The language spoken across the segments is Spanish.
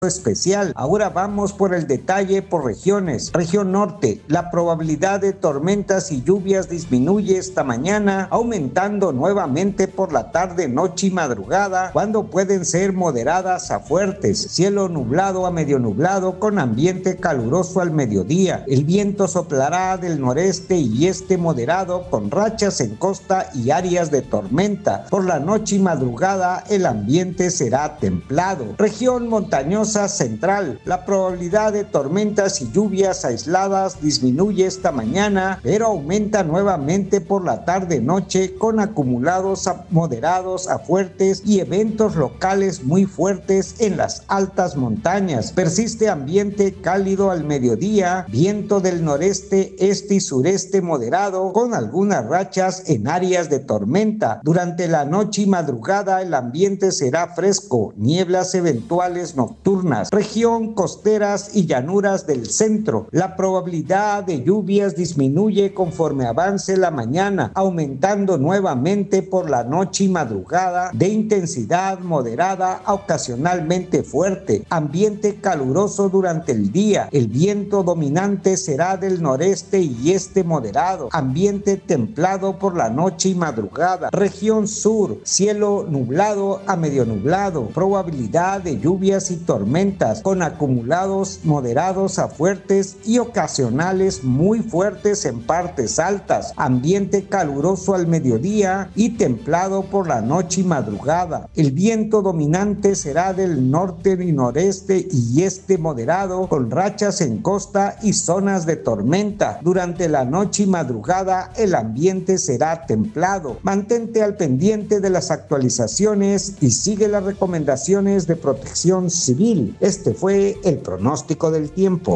especial. Ahora vamos por el detalle por regiones. Región Norte, la probabilidad de tormentas y lluvias disminuye esta mañana, aumentando nuevamente por la tarde, noche y madrugada, cuando pueden ser moderadas a fuertes. Cielo nublado a medio nublado con ambiente caluroso al mediodía. El viento soplará del noreste y este moderado con rachas en costa y áreas de tormenta. Por la noche y madrugada el ambiente será templado. Región montañosa central, la probabilidad de tormentas y lluvias aisladas disminuye esta mañana, pero aumenta nuevamente por la tarde-noche con acumulados moderados a fuertes y eventos locales muy fuertes en las altas montañas. Persiste ambiente cálido al mediodía, viento del noreste, este y sureste moderado con algunas rachas en áreas de tormenta. Durante la noche y madrugada el ambiente será fresco, nieblas eventuales nocturnas. Región costeras y llanuras del centro. La probabilidad de lluvias disminuye conforme avance la mañana, aumentando nuevamente por la noche y madrugada de intensidad moderada a ocasionalmente fuerte. Ambiente caluroso durante el día. El viento dominante será del noreste y este moderado. Ambiente templado por la noche y madrugada. Región sur, cielo nublado a medio nublado. Probabilidad de lluvias y tormentas con acumulados moderados a fuertes y ocasionales muy fuertes en partes altas. Ambiente caluroso al mediodía y templado por la noche y madrugada. El viento dominante será del norte y noreste y este moderado con rachas en costa y zonas de tormenta. Durante la noche y madrugada el ambiente será templado. Mantente al pendiente de las actualizaciones y sigue las recomendaciones de protección civil. Este fue el pronóstico del tiempo.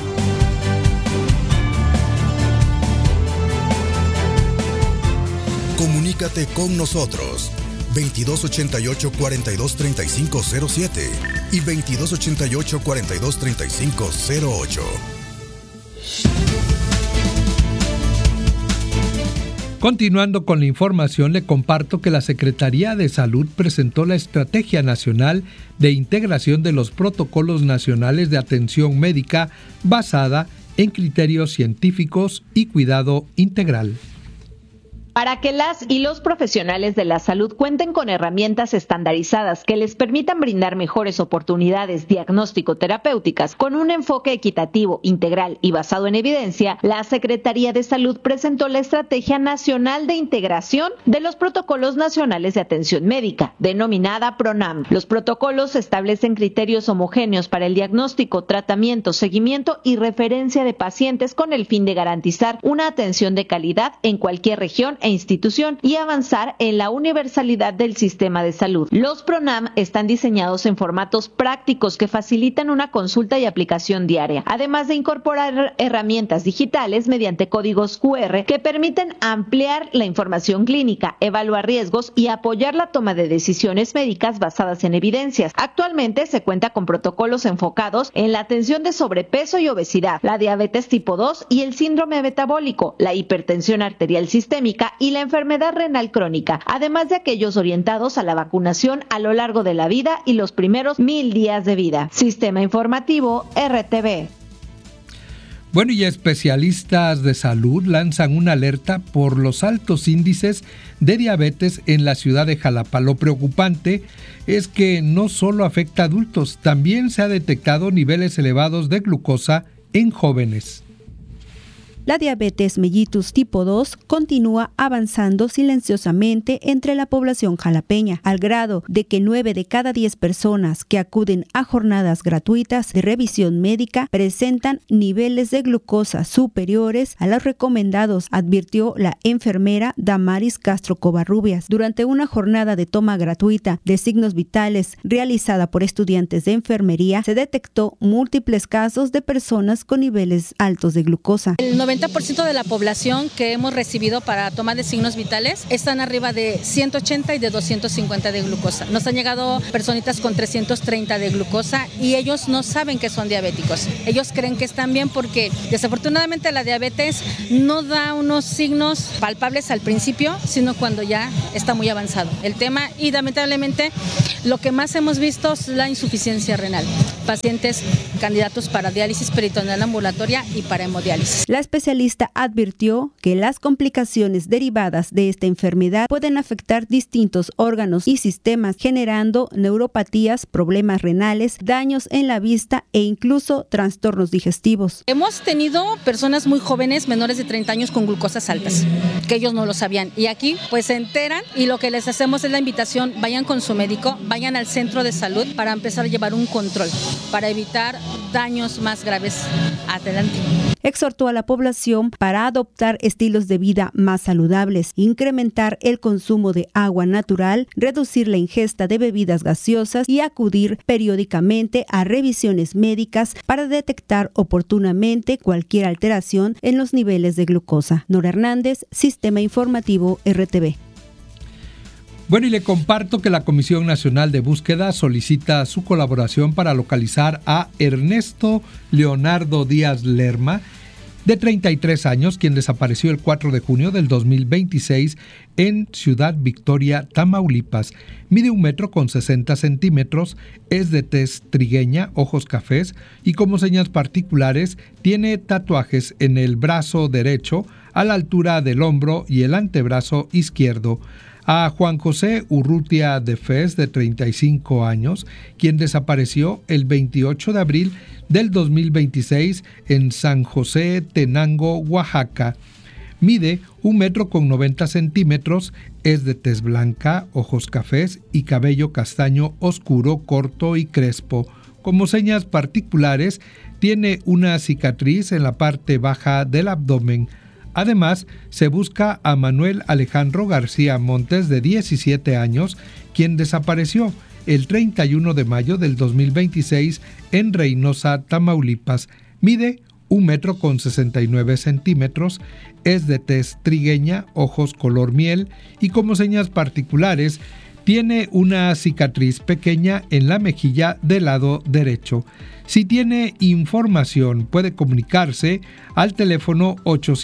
Comunícate con nosotros 2288-423507 y 2288-423508. Continuando con la información, le comparto que la Secretaría de Salud presentó la Estrategia Nacional de Integración de los Protocolos Nacionales de Atención Médica basada en criterios científicos y cuidado integral. Para que las y los profesionales de la salud cuenten con herramientas estandarizadas que les permitan brindar mejores oportunidades diagnóstico-terapéuticas con un enfoque equitativo, integral y basado en evidencia, la Secretaría de Salud presentó la Estrategia Nacional de Integración de los Protocolos Nacionales de Atención Médica, denominada PRONAM. Los protocolos establecen criterios homogéneos para el diagnóstico, tratamiento, seguimiento y referencia de pacientes con el fin de garantizar una atención de calidad en cualquier región e institución y avanzar en la universalidad del sistema de salud. Los PRONAM están diseñados en formatos prácticos que facilitan una consulta y aplicación diaria, además de incorporar herramientas digitales mediante códigos QR que permiten ampliar la información clínica, evaluar riesgos y apoyar la toma de decisiones médicas basadas en evidencias. Actualmente se cuenta con protocolos enfocados en la atención de sobrepeso y obesidad, la diabetes tipo 2 y el síndrome metabólico, la hipertensión arterial sistémica y la enfermedad renal crónica, además de aquellos orientados a la vacunación a lo largo de la vida y los primeros 1000 días de vida. Sistema Informativo RTV. Bueno, y especialistas de salud lanzan una alerta por los altos índices de diabetes en la ciudad de Jalapa. Lo preocupante es que no solo afecta a adultos, también se ha detectado niveles elevados de glucosa en jóvenes. La diabetes mellitus tipo 2 continúa avanzando silenciosamente entre la población jalapeña, al grado de que 9 de cada 10 personas que acuden a jornadas gratuitas de revisión médica presentan niveles de glucosa superiores a los recomendados, advirtió la enfermera Damaris Castro Covarrubias durante una jornada de toma gratuita de signos vitales realizada por estudiantes de enfermería. Se detectó múltiples casos de personas con niveles altos de glucosa. El 90% de la población que hemos recibido para toma de signos vitales están arriba de 180 y de 250 de glucosa. Nos han llegado personitas con 330 de glucosa y ellos no saben que son diabéticos. Ellos creen que están bien porque desafortunadamente la diabetes no da unos signos palpables al principio, sino cuando ya está muy avanzado el tema, y lamentablemente lo que más hemos visto es la insuficiencia renal. pacientes candidatos para diálisis peritoneal ambulatoria y para hemodiálisis. La especialista advirtió que las complicaciones derivadas de esta enfermedad pueden afectar distintos órganos y sistemas, generando neuropatías, problemas renales, daños en la vista e incluso trastornos digestivos. Hemos tenido personas muy jóvenes, menores de 30 años, con glucosas altas, que ellos no lo sabían. Y aquí pues se enteran y lo que les hacemos es la invitación, vayan con su médico, vayan al centro de salud para empezar a llevar un control, para evitar daños más graves adelante. Exhortó a la población para adoptar estilos de vida más saludables, incrementar el consumo de agua natural, reducir la ingesta de bebidas gaseosas y acudir periódicamente a revisiones médicas para detectar oportunamente cualquier alteración en los niveles de glucosa. Nora Hernández, Sistema Informativo RTV. Bueno, y le comparto que la Comisión Nacional de Búsqueda solicita su colaboración para localizar a Ernesto Leonardo Díaz Lerma, de 33 años, quien desapareció el 4 de junio del 2026 en Ciudad Victoria, Tamaulipas. Mide 1,60 m, es de tez trigueña, ojos cafés y como señas particulares tiene tatuajes en el brazo derecho, a la altura del hombro y el antebrazo izquierdo. A Juan José Urrutia de Fez, de 35 años, quien desapareció el 28 de abril del 2026 en San José Tenango, Oaxaca. Mide 1,90 m, es de tez blanca, ojos cafés y cabello castaño oscuro, corto y crespo. Como señas particulares, tiene una cicatriz en la parte baja del abdomen. Además, se busca a Manuel Alejandro García Montes, de 17 años, quien desapareció el 31 de mayo del 2026 en Reynosa, Tamaulipas. Mide 1,69 m, es de tez trigueña, ojos color miel y como señas particulares tiene una cicatriz pequeña en la mejilla del lado derecho. Si tiene información, puede comunicarse al teléfono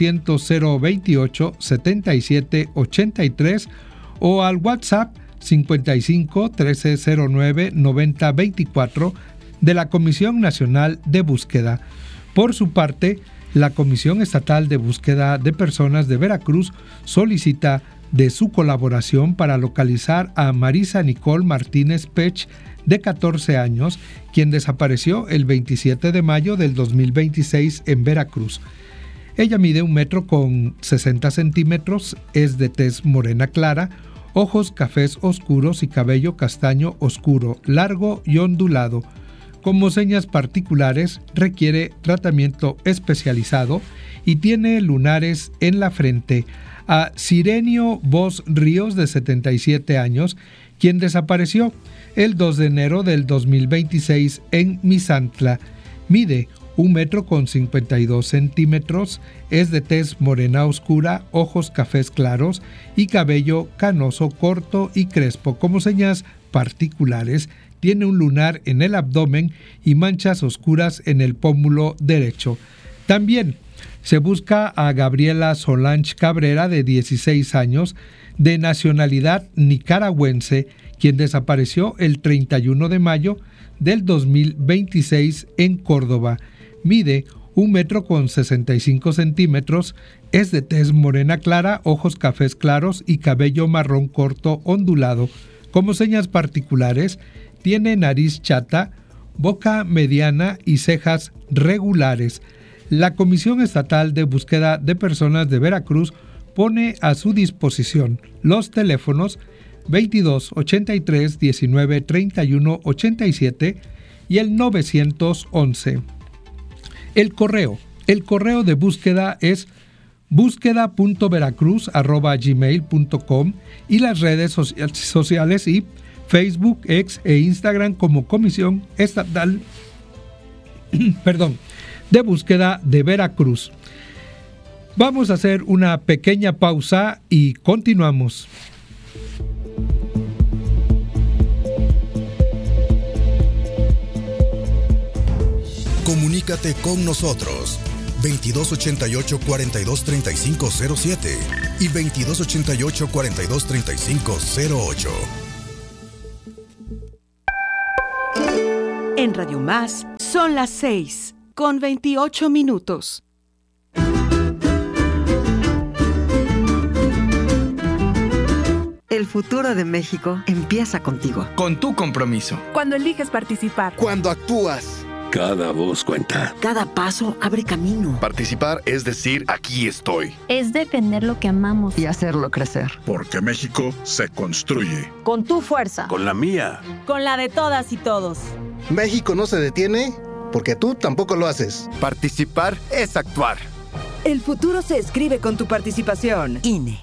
800-028-7783 o al WhatsApp 55 1309 9024 de la Comisión Nacional de Búsqueda. Por su parte, la Comisión Estatal de Búsqueda de Personas de Veracruz solicita de su colaboración para localizar a Marisa Nicole Martínez Pech, de 14 años, quien desapareció el 27 de mayo del 2026 en Veracruz. Ella mide 1,60 m, es de tez morena clara, ojos cafés oscuros y cabello castaño oscuro, largo y ondulado. Como señas particulares, requiere tratamiento especializado y tiene lunares en la frente. A Sirenio Vos Ríos, de 77 años, quien desapareció el 2 de enero del 2026 en Misantla. Mide 1,52 m, es de tez morena oscura, ojos cafés claros y cabello canoso corto y crespo. Como señas particulares, tiene un lunar en el abdomen y manchas oscuras en el pómulo derecho. También se busca a Gabriela Solange Cabrera, de 16 años, de nacionalidad nicaragüense, quien desapareció el 31 de mayo del 2026 en Córdoba. Mide 1,65 m, es de tez morena clara, ojos cafés claros y cabello marrón corto ondulado. Como señas particulares, tiene nariz chata, boca mediana y cejas regulares. La Comisión Estatal de Búsqueda de Personas de Veracruz pone a su disposición los teléfonos 22 83 19 31 87 y el 911. El correo de búsqueda es búsqueda.veracruz@gmail.com y las redes sociales y Facebook, X e Instagram como Comisión Estatal de Búsqueda de Veracruz. Vamos a hacer una pequeña pausa y continuamos. Comunícate con nosotros 2288-423507 y 2288-423508. En Radio Más, son las 6:28. El futuro de México empieza contigo. Con tu compromiso. Cuando eliges participar. Cuando actúas. Cada voz cuenta. Cada paso abre camino. Participar es decir, aquí estoy. Es defender lo que amamos. Y hacerlo crecer. Porque México se construye. Con tu fuerza. Con la mía. Con la de todas y todos. México no se detiene porque tú tampoco lo haces. Participar es actuar. El futuro se escribe con tu participación. INE.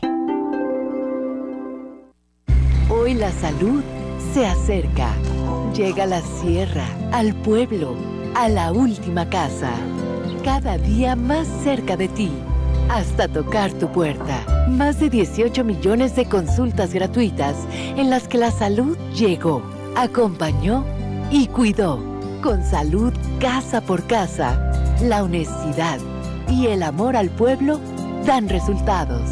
Hoy la salud se acerca. Llega a la sierra, al pueblo, a la última casa. Cada día más cerca de ti, hasta tocar tu puerta. Más de 18 millones de consultas gratuitas en las que la salud llegó, acompañó y cuidó. Con salud casa por casa, la honestidad y el amor al pueblo dan resultados.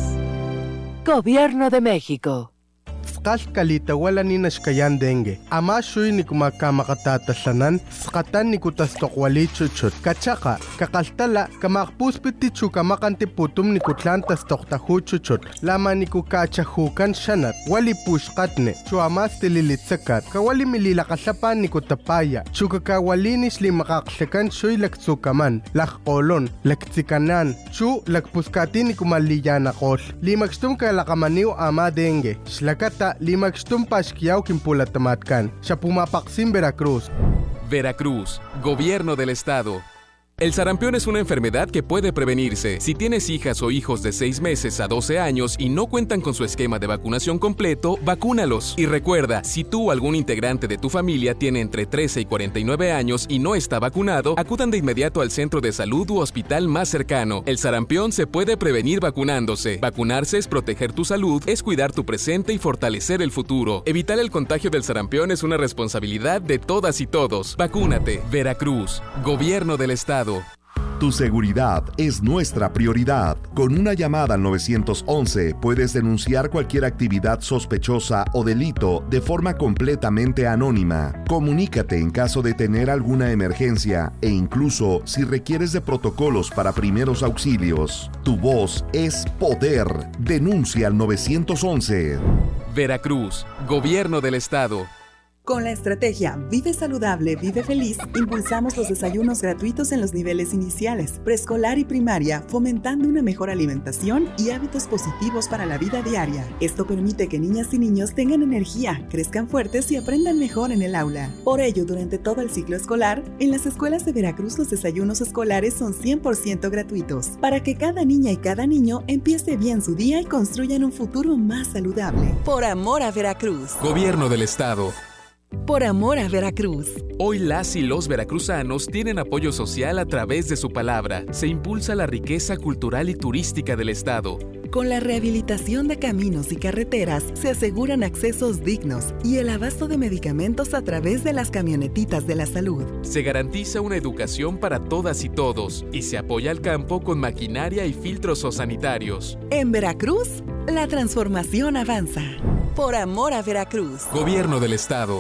Gobierno de México. Kalkalita wala ni nashkayan dengue. Ama shuy ni kumakamatatatasanan, skatan ni kutastokwali chuchut. Kachaka, kakaltala, kamakpuspiti chukamakanti putum ni kutlantas toktahu chuchut. Lama ni kukachahukan shanat, wali pushkatne, chuamas tililitsakat, kawali mililakasapan ni kutapaya, chukakawalinis li makaksekan shuy laktsukaman, lakkolon, laktsikanan, chu lakpuskati ni kumaliyanakol. Limakstum kalakamaniw ama dengue, shlakata limakstum pashkiyaw kimpulatamatkan, siya pumapaksim Veracruz. Veracruz, Gobierno del Estado. El sarampión es una enfermedad que puede prevenirse. Si tienes hijas o hijos de 6 meses a 12 años y no cuentan con su esquema de vacunación completo, vacúnalos. Y recuerda, si tú o algún integrante de tu familia tiene entre 13 y 49 años y no está vacunado, acudan de inmediato al centro de salud u hospital más cercano. El sarampión se puede prevenir vacunándose. Vacunarse es proteger tu salud, es cuidar tu presente y fortalecer el futuro. Evitar el contagio del sarampión es una responsabilidad de todas y todos. Vacúnate. Veracruz, Gobierno del Estado. Tu seguridad es nuestra prioridad. Con una llamada al 911 puedes denunciar cualquier actividad sospechosa o delito de forma completamente anónima. Comunícate en caso de tener alguna emergencia e incluso si requieres de protocolos para primeros auxilios. Tu voz es poder. Denuncia al 911. Veracruz, Gobierno del Estado. Con la estrategia Vive Saludable, Vive Feliz, impulsamos los desayunos gratuitos en los niveles iniciales, preescolar y primaria, fomentando una mejor alimentación y hábitos positivos para la vida diaria. Esto permite que niñas y niños tengan energía, crezcan fuertes y aprendan mejor en el aula. Por ello, durante todo el ciclo escolar, en las escuelas de Veracruz los desayunos escolares son 100% gratuitos, para que cada niña y cada niño empiece bien su día y construyan un futuro más saludable. Por amor a Veracruz. Gobierno del Estado. Por amor a Veracruz. Hoy las y los veracruzanos tienen apoyo social a través de su palabra. Se impulsa la riqueza cultural y turística del Estado. Con la rehabilitación de caminos y carreteras se aseguran accesos dignos y el abasto de medicamentos a través de las camionetitas de la salud. Se garantiza una educación para todas y todos y se apoya al campo con maquinaria y filtros sanitarios. En Veracruz, la transformación avanza. Por amor a Veracruz. Gobierno del Estado.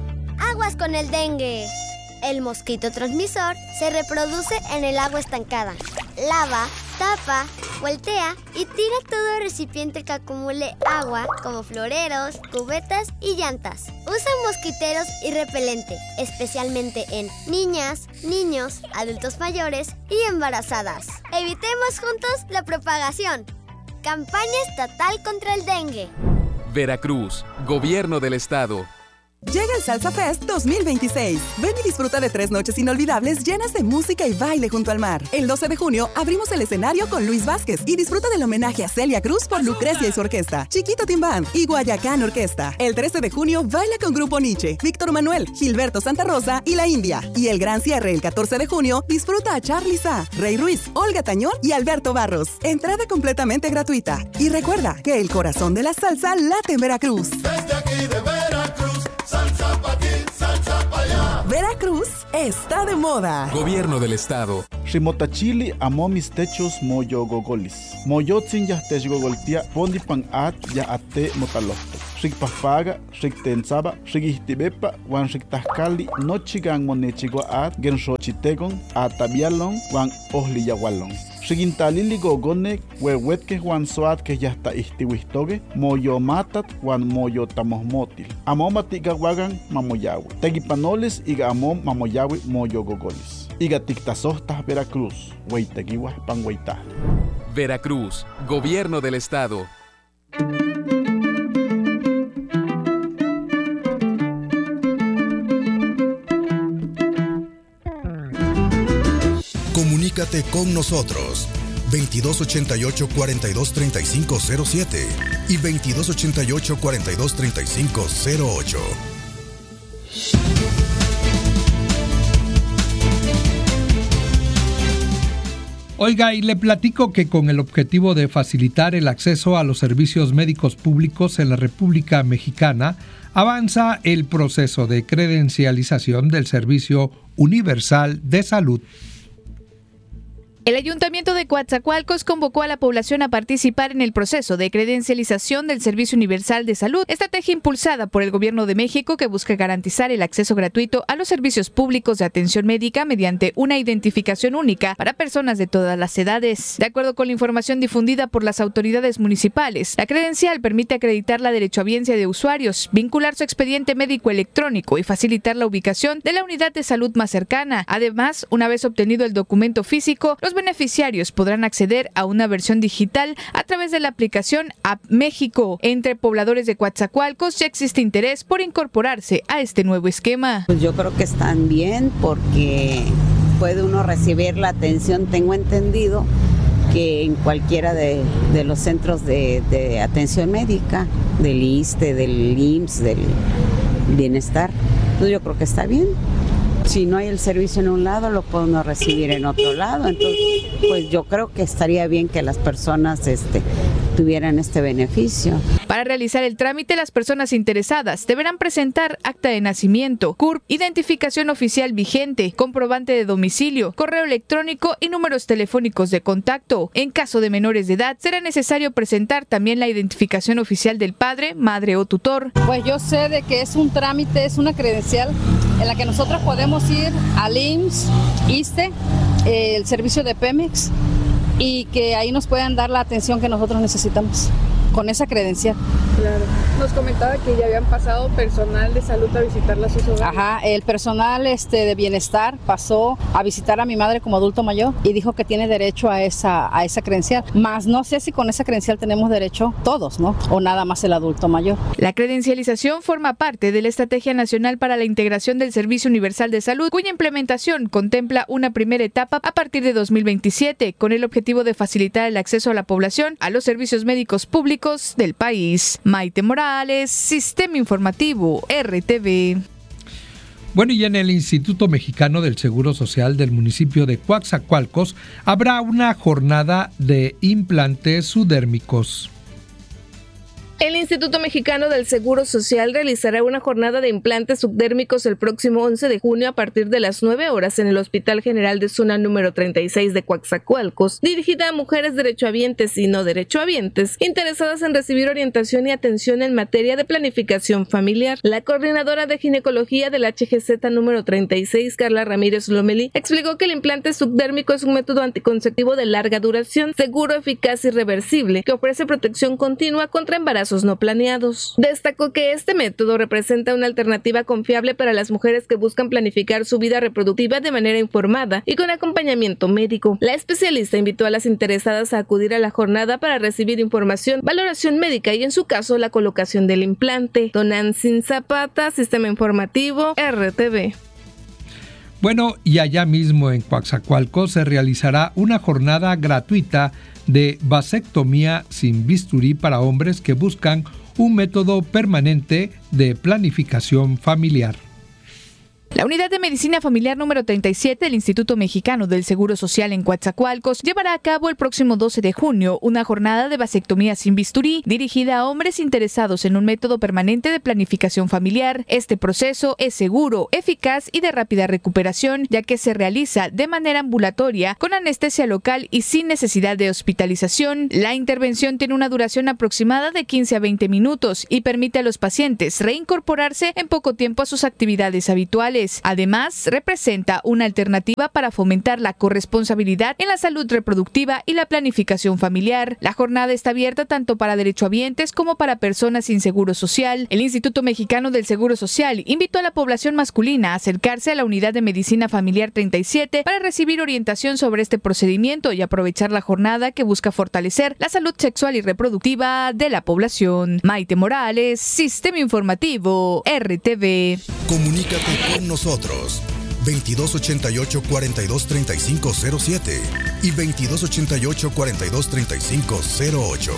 Aguas con el dengue. El mosquito transmisor se reproduce en el agua estancada. Lava, tapa, voltea y tira todo recipiente que acumule agua, como floreros, cubetas y llantas. Usa mosquiteros y repelente, especialmente en niñas, niños, adultos mayores y embarazadas. Evitemos juntos la propagación. Campaña estatal contra el dengue. Veracruz, Gobierno del Estado. Llega el Salsa Fest 2026. Ven y disfruta de 3 noches inolvidables llenas de música y baile junto al mar. El 12 de junio abrimos el escenario con Luis Vázquez y disfruta del homenaje a Celia Cruz por Lucrecia y su orquesta, Chiquito Team Band y Guayacán Orquesta. El 13 de junio baila con Grupo Nietzsche, Víctor Manuel, Gilberto Santa Rosa y La India. Y el gran cierre el 14 de junio disfruta a Charly Sa, Rey Ruiz, Olga Tañón y Alberto Barros. Entrada completamente gratuita. Y recuerda que el corazón de la salsa late en Veracruz. Desde aquí de Veracruz, salsa pa' aquí, salsa pa' allá. Veracruz. Veracruz está de moda. Gobierno del Estado. Rimotachili amo mis techos moyo gogolis. Moyotzin ya techgogoltia pondi pan at ya ate motalosto. Rikpapaga, riktensaba, rikistibepa, wan riktahkali, nochigan monechigua at, genrochitegon, atabialon, wan ohliyagualon. Rikintalili gogone, huehuetke wan soat que ya está istiwistoge, moyo matat, wan moyo tamosmotil. Amomatiga wagan mamoyawe. Tegipanoles iga amom mamoyawe moyo gogolis. Iga tiktasohtas Veracruz, hueitegiwa panhueita. Veracruz, Gobierno del Estado. Comunícate con nosotros 2288-423507 y 2288-423508. Oiga, y le platico que con el objetivo de facilitar el acceso a los servicios médicos públicos en la República Mexicana, avanza el proceso de credencialización del Servicio Universal de Salud. El Ayuntamiento de Coatzacoalcos convocó a la población a participar en el proceso de credencialización del Servicio Universal de Salud, estrategia impulsada por el Gobierno de México que busca garantizar el acceso gratuito a los servicios públicos de atención médica mediante una identificación única para personas de todas las edades. De acuerdo con la información difundida por las autoridades municipales, la credencial permite acreditar la derechohabiencia de usuarios, vincular su expediente médico electrónico y facilitar la ubicación de la unidad de salud más cercana. Además, una vez obtenido el documento físico, los beneficiarios podrán acceder a una versión digital a través de la aplicación App México. Entre pobladores de Coatzacoalcos ya existe interés por incorporarse a este nuevo esquema. Pues yo creo que están bien porque puede uno recibir la atención, tengo entendido, que en cualquiera de los centros de atención médica, del ISSSTE, del IMSS, del Bienestar. Entonces yo creo que está bien. Si no hay el servicio en un lado, lo puede uno recibir en otro lado. Entonces, pues yo creo que estaría bien que las personas tuvieran este beneficio. Para realizar el trámite, las personas interesadas deberán presentar acta de nacimiento, CURP, identificación oficial vigente, comprobante de domicilio, correo electrónico y números telefónicos de contacto. En caso de menores de edad, será necesario presentar también la identificación oficial del padre, madre o tutor. Pues yo sé de que es un trámite, es una credencial en la que nosotros podemos ir al IMSS, ISSSTE, el servicio de Pemex, y que ahí nos puedan dar la atención que nosotros necesitamos con esa credencial. Claro. Nos comentaba que ya habían pasado personal de salud a visitarla a sus hogares. Ajá, el personal de bienestar pasó a visitar a mi madre como adulto mayor y dijo que tiene derecho a esa credencial. Más no sé si con esa credencial tenemos derecho todos, ¿no? O nada más el adulto mayor. La credencialización forma parte de la Estrategia Nacional para la Integración del Servicio Universal de Salud, cuya implementación contempla una primera etapa a partir de 2027, con el objetivo de facilitar el acceso a la población a los servicios médicos públicos del país. Maite Morales, Sistema Informativo, RTV. Bueno, y en el Instituto Mexicano del Seguro Social del municipio de Coatzacoalcos habrá una jornada de implantes subdérmicos. El Instituto Mexicano del Seguro Social realizará una jornada de implantes subdérmicos el próximo 11 de junio a partir de las 9 horas en el Hospital General de Zona número 36 de Coatzacoalcos, dirigida a mujeres derechohabientes y no derechohabientes interesadas en recibir orientación y atención en materia de planificación familiar. La coordinadora de ginecología del HGZ número 36, Carla Ramírez Lomelí, explicó que el implante subdérmico es un método anticonceptivo de larga duración, seguro, eficaz y reversible, que ofrece protección continua contra embarazos no planeados. Destacó que este método representa una alternativa confiable para las mujeres que buscan planificar su vida reproductiva de manera informada y con acompañamiento médico. La especialista invitó a las interesadas a acudir a la jornada para recibir información, valoración médica y en su caso la colocación del implante. Tonantzin Zapata, Sistema Informativo, RTV. Bueno, y allá mismo en Coatzacoalcos se realizará una jornada gratuita de vasectomía sin bisturí para hombres que buscan un método permanente de planificación familiar. La Unidad de Medicina Familiar número 37 del Instituto Mexicano del Seguro Social en Coatzacoalcos llevará a cabo el próximo 12 de junio una jornada de vasectomía sin bisturí dirigida a hombres interesados en un método permanente de planificación familiar. Este proceso es seguro, eficaz y de rápida recuperación, ya que se realiza de manera ambulatoria con anestesia local y sin necesidad de hospitalización. La intervención tiene una duración aproximada de 15 a 20 minutos y permite a los pacientes reincorporarse en poco tiempo a sus actividades habituales. Además, representa una alternativa para fomentar la corresponsabilidad en la salud reproductiva y la planificación familiar. La jornada está abierta tanto para derechohabientes como para personas sin seguro social. El Instituto Mexicano del Seguro Social invitó a la población masculina a acercarse a la Unidad de Medicina Familiar 37 para recibir orientación sobre este procedimiento y aprovechar la jornada que busca fortalecer la salud sexual y reproductiva de la población. Maite Morales, Sistema Informativo, RTV. Comunícate con nosotros 2288-423507 y 2288-423508.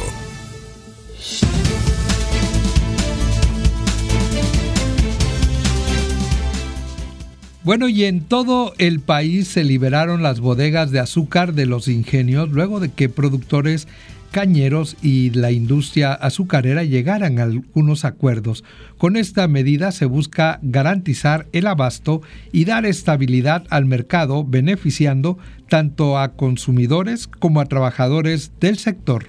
Bueno, y en todo el país se liberaron las bodegas de azúcar de los ingenios luego de que productores cañeros y la industria azucarera llegaran a algunos acuerdos. Con esta medida se busca garantizar el abasto y dar estabilidad al mercado, beneficiando tanto a consumidores como a trabajadores del sector.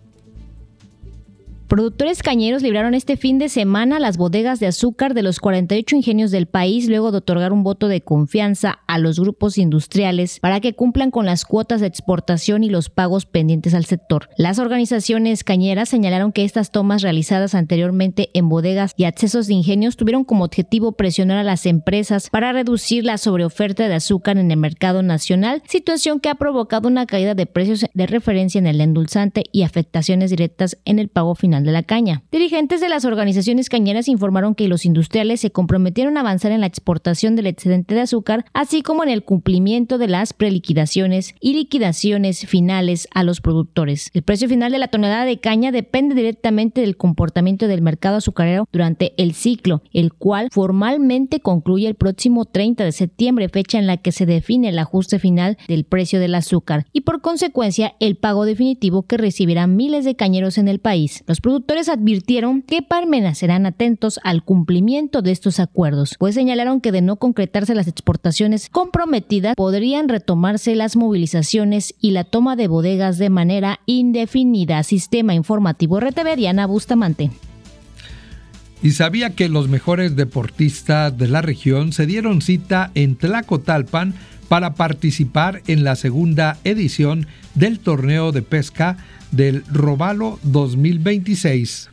Productores cañeros libraron este fin de semana las bodegas de azúcar de los 48 ingenios del país luego de otorgar un voto de confianza a los grupos industriales para que cumplan con las cuotas de exportación y los pagos pendientes al sector. Las organizaciones cañeras señalaron que estas tomas realizadas anteriormente en bodegas y accesos de ingenios tuvieron como objetivo presionar a las empresas para reducir la sobreoferta de azúcar en el mercado nacional, situación que ha provocado una caída de precios de referencia en el endulzante y afectaciones directas en el pago final de la caña. Dirigentes de las organizaciones cañeras informaron que los industriales se comprometieron a avanzar en la exportación del excedente de azúcar, así como en el cumplimiento de las preliquidaciones y liquidaciones finales a los productores. El precio final de la tonelada de caña depende directamente del comportamiento del mercado azucarero durante el ciclo, el cual formalmente concluye el próximo 30 de septiembre, fecha en la que se define el ajuste final del precio del azúcar y por consecuencia el pago definitivo que recibirán miles de cañeros en el país. Los productores advirtieron que permanecerán atentos al cumplimiento de estos acuerdos, pues señalaron que de no concretarse las exportaciones comprometidas podrían retomarse las movilizaciones y la toma de bodegas de manera indefinida. Sistema Informativo RTV, Diana Bustamante. Y sabía que los mejores deportistas de la región se dieron cita en Tlacotalpan para participar en la segunda edición del torneo de pesca del Robalo 2026.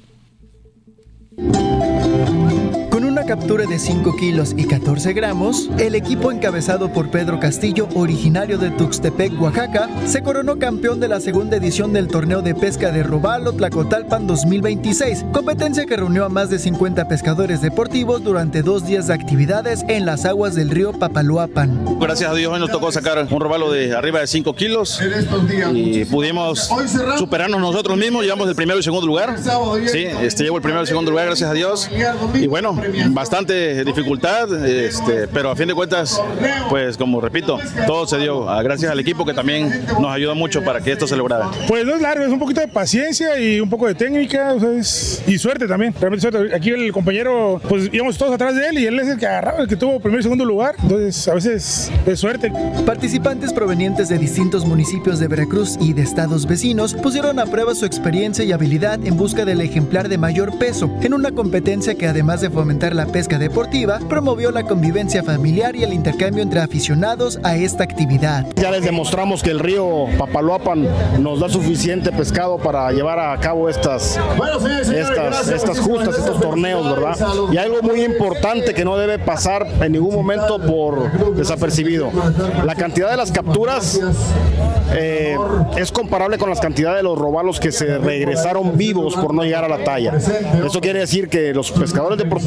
Con una captura de 5 kilos y 14 gramos, el equipo encabezado por Pedro Castillo, originario de Tuxtepec, Oaxaca, se coronó campeón de la segunda edición del torneo de pesca de Robalo Tlacotalpan 2026, competencia que reunió a más de 50 pescadores deportivos durante 2 días de actividades en las aguas del río Papaloapan. Gracias a Dios hoy nos tocó sacar un robalo de arriba de 5 kilos y pudimos superarnos nosotros mismos, llevamos el primero y segundo lugar. Sí, llevo el primero y segundo lugar, gracias a Dios. Y bueno, bastante dificultad, pero a fin de cuentas, pues como repito, todo se dio gracias al equipo que también nos ayudó mucho para que esto se lograra. Pues no es largo, es un poquito de paciencia y un poco de técnica, o sea, y suerte también, realmente suerte. Aquí el compañero, pues íbamos todos atrás de él y él es el que agarraba, el que tuvo primer y segundo lugar, entonces a veces es suerte. Participantes provenientes de distintos municipios de Veracruz y de estados vecinos pusieron a prueba su experiencia y habilidad en busca del ejemplar de mayor peso, en una competencia que además de fomentar la pesca deportiva, promovió la convivencia familiar y el intercambio entre aficionados a esta actividad. Ya les demostramos que el río Papaloapan nos da suficiente pescado para llevar a cabo estas justas, estos torneos, ¿verdad? Y algo muy importante que no debe pasar en ningún momento por desapercibido. La cantidad de las capturas es comparable con la cantidad de los robalos que se regresaron vivos por no llegar a la talla. Eso quiere decir que los pescadores deportivos están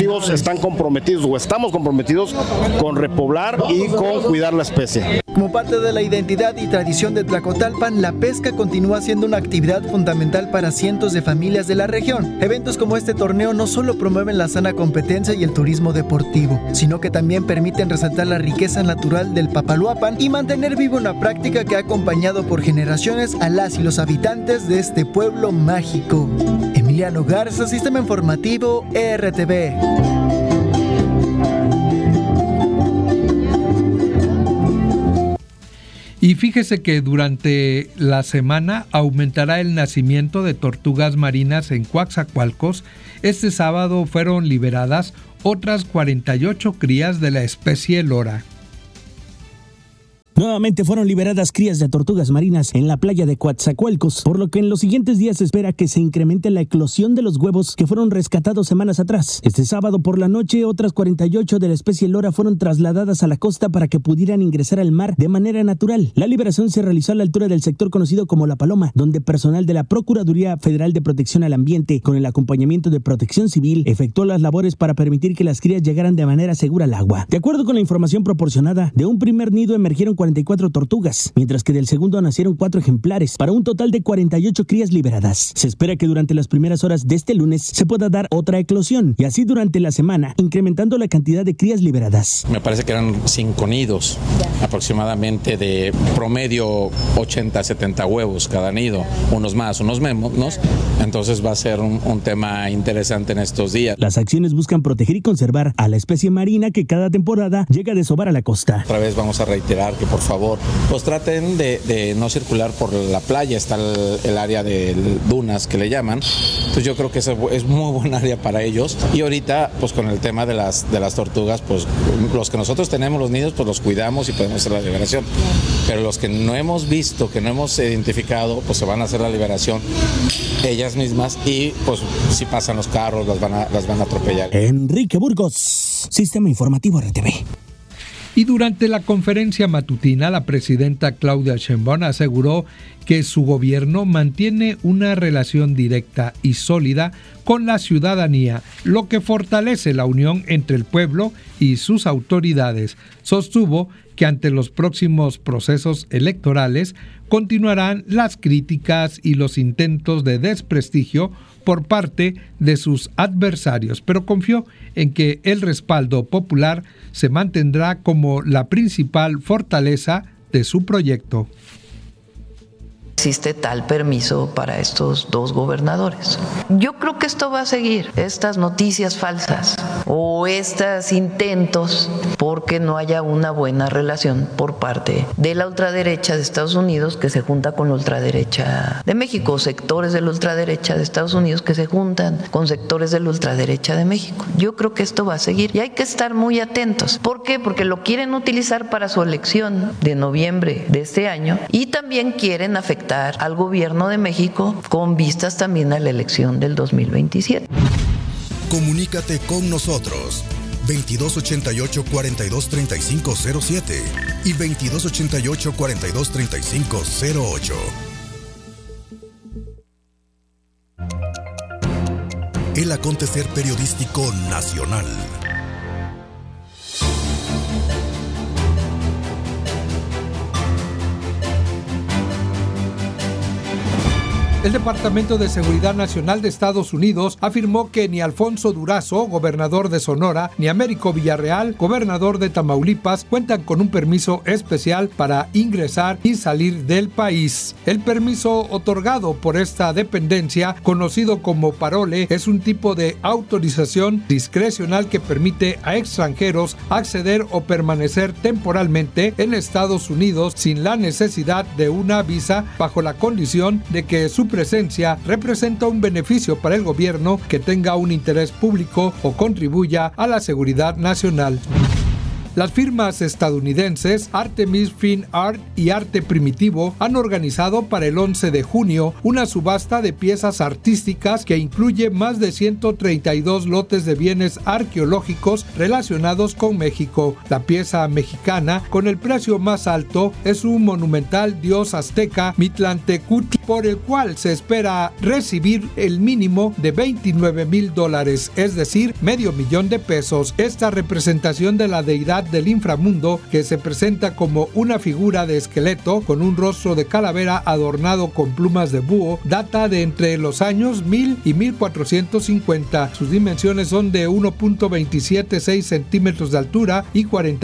están comprometidos o estamos comprometidos con repoblar y con cuidar la especie. Como parte de la identidad y tradición de Tlacotalpan, la pesca continúa siendo una actividad fundamental para cientos de familias de la región. Eventos como este torneo no solo promueven la sana competencia y el turismo deportivo, sino que también permiten resaltar la riqueza natural del Papaloapan y mantener viva una práctica que ha acompañado por generaciones a las y los habitantes de este pueblo mágico. Emiliano Garza, Sistema Informativo RTV. Y fíjese que durante la semana aumentará el nacimiento de tortugas marinas en Coatzacoalcos. Este sábado fueron liberadas otras 48 crías de la especie lora. Nuevamente fueron liberadas crías de tortugas marinas en la playa de Coatzacoalcos, por lo que en los siguientes días se espera que se incremente la eclosión de los huevos que fueron rescatados semanas atrás. Este sábado por la noche, otras 48 de la especie lora fueron trasladadas a la costa para que pudieran ingresar al mar de manera natural. La liberación se realizó a la altura del sector conocido como La Paloma, donde personal de la Procuraduría Federal de Protección al Ambiente, con el acompañamiento de Protección Civil, efectuó las labores para permitir que las crías llegaran de manera segura al agua. De acuerdo con la información proporcionada, de un primer nido emergieron 44 tortugas, mientras que del segundo nacieron 4 ejemplares, para un total de 48 crías liberadas. Se espera que durante las primeras horas de este lunes se pueda dar otra eclosión, y así durante la semana, incrementando la cantidad de crías liberadas. Me parece que eran 5 nidos, aproximadamente de promedio 80-70 huevos cada nido, unos más, unos menos, entonces va a ser un tema interesante en estos días. Las acciones buscan proteger y conservar a la especie marina que cada temporada llega a desovar a la costa. Otra vez vamos a reiterar que por favor, pues traten de no circular por la playa, está el área de dunas que le llaman, entonces yo creo que es muy buen área para ellos, y ahorita pues con el tema de las tortugas, pues los que nosotros tenemos los nidos, pues los cuidamos y podemos hacer la liberación, pero los que no hemos visto, que no hemos identificado, pues se van a hacer la liberación ellas mismas, y pues si pasan los carros las van a atropellar. Enrique Burgos, Sistema Informativo RTV. Y durante la conferencia matutina, la presidenta Claudia Sheinbaum aseguró que su gobierno mantiene una relación directa y sólida con la ciudadanía, lo que fortalece la unión entre el pueblo y sus autoridades. Sostuvo que ante los próximos procesos electorales continuarán las críticas y los intentos de desprestigio por parte de sus adversarios, pero confió en que el respaldo popular se mantendrá como la principal fortaleza de su proyecto. Existe tal permiso para estos dos gobernadores. Yo creo que esto va a seguir, estas noticias falsas o estos intentos porque no haya una buena relación por parte de la ultraderecha de Estados Unidos que se junta con la ultraderecha de México, sectores de la ultraderecha de Estados Unidos que se juntan con sectores de la ultraderecha de México. Yo creo que esto va a seguir y hay que estar muy atentos. ¿Por qué? Porque lo quieren utilizar para su elección de noviembre de este año y también quieren afectar al gobierno de México con vistas también a la elección del 2027. Comunícate con nosotros 2288-423507 y 2288-423508. El acontecer periodístico nacional. El Departamento de Seguridad Nacional de Estados Unidos afirmó que ni Alfonso Durazo, gobernador de Sonora, ni Américo Villarreal, gobernador de Tamaulipas, cuentan con un permiso especial para ingresar y salir del país. El permiso otorgado por esta dependencia, conocido como parole, es un tipo de autorización discrecional que permite a extranjeros acceder o permanecer temporalmente en Estados Unidos sin la necesidad de una visa, bajo la condición de que su presencia representa un beneficio para el gobierno, que tenga un interés público o contribuya a la seguridad nacional. Las firmas estadounidenses Artemis Fine Art y Arte Primitivo han organizado para el 11 de junio una subasta de piezas artísticas que incluye más de 132 lotes de bienes arqueológicos relacionados con México. La pieza mexicana con el precio más alto es un monumental dios azteca Mitlantecutli, por el cual se espera recibir el mínimo de $29,000, es decir, $500,000. Esta representación de la deidad del inframundo, que se presenta como una figura de esqueleto con un rostro de calavera adornado con plumas de búho, data de entre los años 1000 y 1450. Sus dimensiones son de 1.276 centímetros de altura y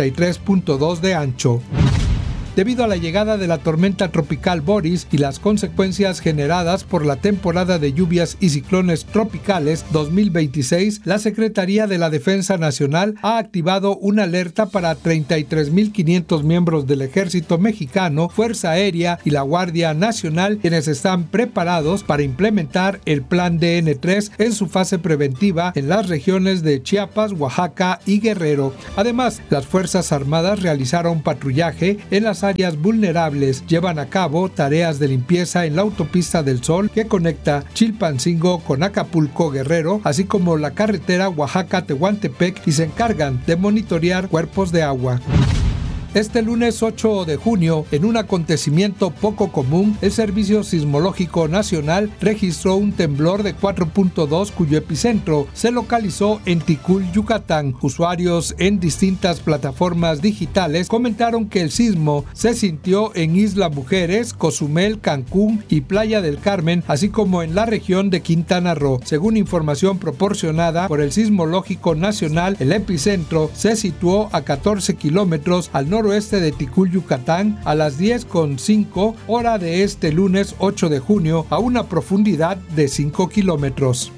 43.2 de ancho. Debido a la llegada de la tormenta tropical Boris y las consecuencias generadas por la temporada de lluvias y ciclones tropicales 2026, la Secretaría de la Defensa Nacional ha activado una alerta para 33,500 miembros del Ejército Mexicano, Fuerza Aérea y la Guardia Nacional, quienes están preparados para implementar el Plan DN3 en su fase preventiva en las regiones de Chiapas, Oaxaca y Guerrero. Además, las Fuerzas Armadas realizaron patrullaje en las áreas vulnerables, llevan a cabo tareas de limpieza en la autopista del Sol que conecta Chilpancingo con Acapulco, Guerrero, así como la carretera Oaxaca-Tehuantepec, y se encargan de monitorear cuerpos de agua. Este lunes 8 de junio, en un acontecimiento poco común, el Servicio Sismológico Nacional registró un temblor de 4.2 cuyo epicentro se localizó en Ticul, Yucatán. Usuarios en distintas plataformas digitales comentaron que el sismo se sintió en Isla Mujeres, Cozumel, Cancún y Playa del Carmen, así como en la región de Quintana Roo. Según información proporcionada por el Sismológico Nacional, el epicentro se situó a 14 kilómetros al noroeste de Ticul, Yucatán, a las 10:05 hora de este lunes 8 de junio, a una profundidad de 5 kilómetros.